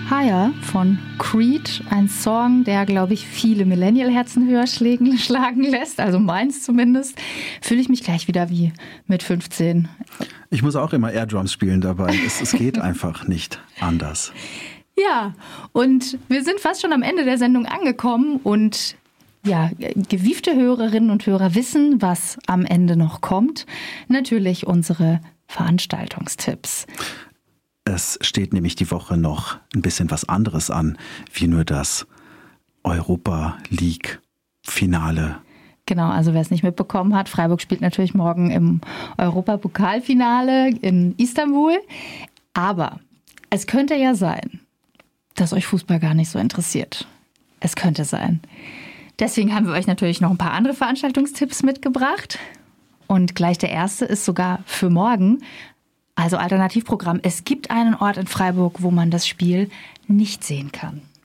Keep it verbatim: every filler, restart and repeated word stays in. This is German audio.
Higher von Creed, ein Song, der, glaube ich, viele Millennial-Herzen höher schlägen, schlagen lässt, also meins zumindest, fühle ich mich gleich wieder wie mit fünfzehn. Ich muss auch immer Airdrums spielen dabei. Es, es geht einfach nicht anders. Ja, und wir sind fast schon am Ende der Sendung angekommen und ja, gewiefte Hörerinnen und Hörer wissen, was am Ende noch kommt. Natürlich unsere Veranstaltungstipps. Es steht nämlich die Woche noch ein bisschen was anderes an, wie nur das Europa League-Finale. Genau, also wer es nicht mitbekommen hat, Freiburg spielt natürlich morgen im Europapokalfinale in Istanbul. Aber es könnte ja sein, dass euch Fußball gar nicht so interessiert. Es könnte sein. Deswegen haben wir euch natürlich noch ein paar andere Veranstaltungstipps mitgebracht. Und gleich der erste ist sogar für morgen. Also Alternativprogramm. Es gibt einen Ort in Freiburg, wo man das Spiel nicht sehen kann.